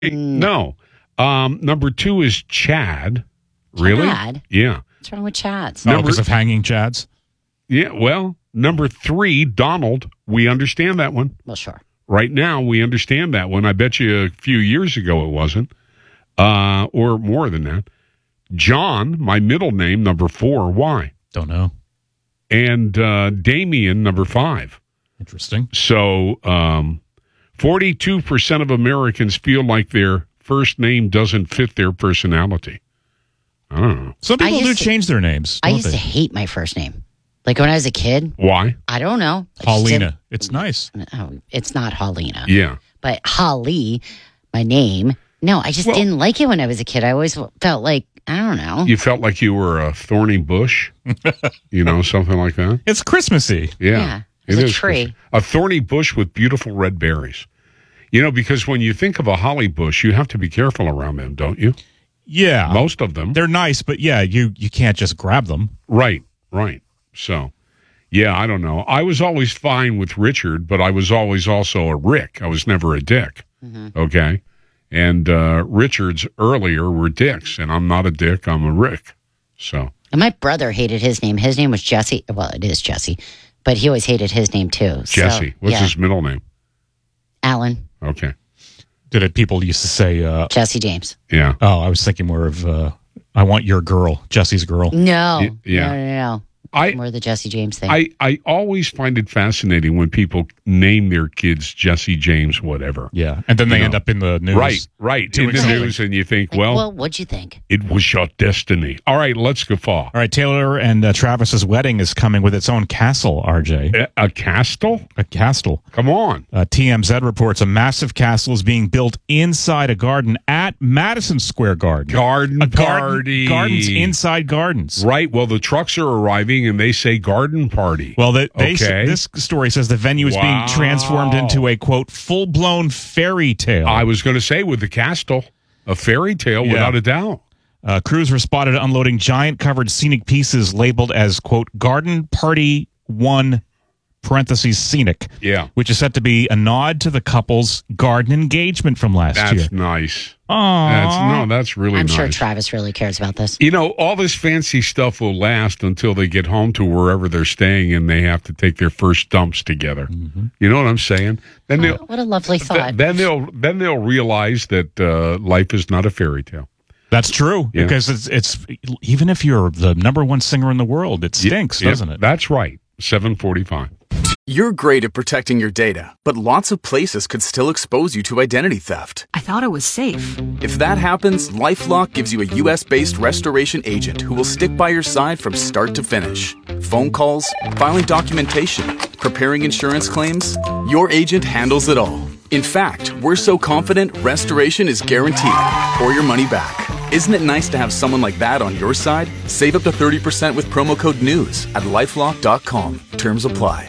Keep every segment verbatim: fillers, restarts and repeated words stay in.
No. Um, number two is Chad. Really? Chad? Yeah. What's wrong with Chads? Oh, because of hanging Chads? Yeah, well, number three, Donald. We understand that one. Well, sure. Right now, we understand that one. I bet you a few years ago it wasn't. Uh, or more than that. John, my middle name, number four. Why? Don't know. And uh, Damien, number five. Interesting. So um, forty-two percent of Americans feel like their first name doesn't fit their personality. I don't know. Some people do to, change their names. I don't used they? to hate my first name. Like when I was a kid. Why? I don't know. Paulina. It's nice. Oh, it's not Paulina. Yeah. But Holly, my name. No, I just Well, didn't like it when I was a kid. I always felt like, I don't know. You felt like you were a thorny bush? You know, something like that? It's Christmassy. Yeah. Yeah, it's a tree. Christmas. A thorny bush with beautiful red berries. You know, because when you think of a holly bush, you have to be careful around them, don't you? Yeah. Most of them. They're nice, but yeah, you, you can't just grab them. Right, right. So, yeah, I don't know. I was always fine with Richard, but I was always also a Rick. I was never a Dick. Mm-hmm. Okay? And uh, Richards earlier were Dicks, and I'm not a Dick, I'm a Rick. So. And my brother hated his name. His name was Jesse. Well, it is Jesse, but he always hated his name too. Jesse. So, What's yeah. his middle name? Alan. Okay. Did it? People used to say, uh, Jesse James. Yeah. oh, I was thinking more of, uh, I want your girl, Jesse's girl. No. Y- yeah. No, no, no. I, More the Jesse James thing. I, I always find it fascinating when people name their kids Jesse James, whatever. Yeah. And then they You end know. up in the news. Right, right. Two In weeks the later. news, and you think, Like, well, well, what'd you think? it was your destiny. All right, let's guffaw. All right. Taylor and uh, Travis's wedding is coming with its own castle, R J. A, a castle? A castle. Come on. Uh, T M Z reports a massive castle is being built inside a garden at Madison Square Garden. Garden a garden, party. Gardens inside gardens. Right. Well, the trucks are arriving, and they say garden party. Well, the, they, Okay. this story says the venue is Wow. being transformed into a, quote, full-blown fairy tale. I was going to say with the castle, a fairy tale Yeah. without a doubt. Uh, crews were spotted unloading giant covered scenic pieces labeled as, quote, Garden Party one, parentheses, scenic. Yeah. Which is set to be a nod to the couple's garden engagement from last That's year. nice. Aww. That's no, that's really I'm nice. sure Travis really cares about this. You know, all this fancy stuff will last until they get home to wherever they're staying and they have to take their first dumps together. Mm-hmm. You know what I'm saying? Then Oh, they'll what a lovely th- thought. then they'll then they'll realize that uh, life is not a fairy tale. That's true. Yeah. Because it's, it's even if you're the number one singer in the world, it stinks, Yep, doesn't it? That's right. seven forty-five. You're great at protecting your data, but lots of places could still expose you to identity theft. I thought it was safe. If that happens, LifeLock gives you a U S-based restoration agent who will stick by your side from start to finish. Phone calls, filing documentation, preparing insurance claims, your agent handles it all. In fact, we're so confident restoration is guaranteed or your money back. Isn't it nice to have someone like that on your side? Save up to thirty percent with promo code NEWS at lifelock dot com. Terms apply.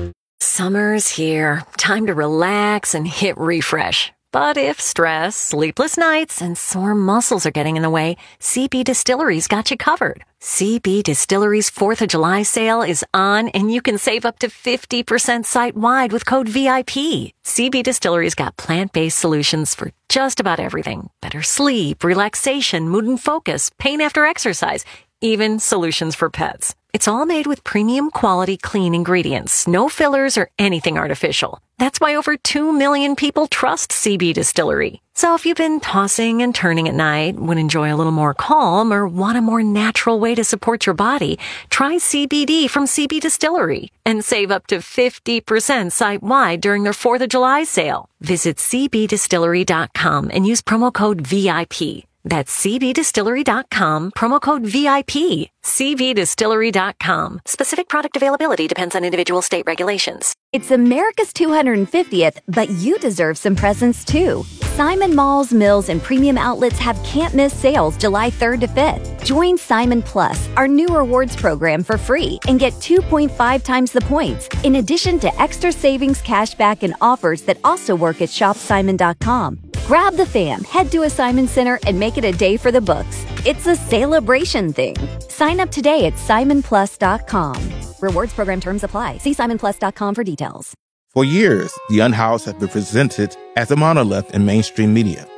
Summer's here. Time to relax and hit refresh. But if stress, sleepless nights, and sore muscles are getting in the way, C B Distillery's got you covered. C B Distillery's fourth of July sale is on, and you can save up to fifty percent site-wide with code V I P. C B Distillery's got plant-based solutions for just about everything. Better sleep, relaxation, mood and focus, pain after exercise, even solutions for pets. It's all made with premium quality clean ingredients, no fillers or anything artificial. That's why over two million people trust C B Distillery. So if you've been tossing and turning at night, would enjoy a little more calm, or want a more natural way to support your body, try C B D from C B Distillery and save up to fifty percent site-wide during their fourth of July sale. Visit c b distillery dot com and use promo code V I P. That's c b distillery dot com, promo code V I P. c b distillery dot com. Specific product availability depends on individual state regulations. It's America's two hundred fiftieth, but you deserve some presents too. Simon Malls, Mills, and Premium Outlets have can't-miss sales July third to fifth. Join Simon Plus, our new rewards program, for free and get two point five times the points, in addition to extra savings, cashback, and offers that also work at shop simon dot com. Grab the fam, head to a Simon Center, and make it a day for the books. It's a celebration thing. Sign up today at simon plus dot com. Rewards program terms apply. See simon plus dot com for details. For years, the Unhoused have been presented as a monolith in mainstream media.